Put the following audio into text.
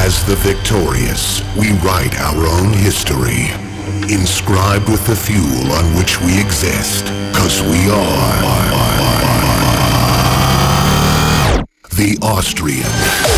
As the victorious, we write our own history, inscribed with the fuel on which we exist, 'cause we are the Austrian.